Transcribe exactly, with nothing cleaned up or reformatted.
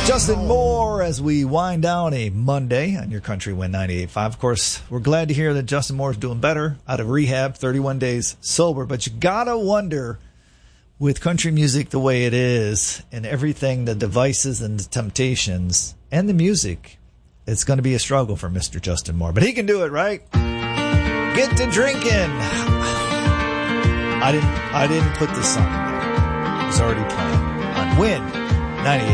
Justin Moore as we wind down a Monday on your Country Win ninety-eight point five. Of course, we're glad to hear that Justin Moore is doing better out of rehab, thirty-one days sober. But you gotta wonder, with country music the way it is and everything, the devices and the temptations and the music, it's going to be a struggle for Mister Justin Moore. But he can do it, right? Get to drinking. I didn't I didn't put this on. It was already planned on Win ninety-eight.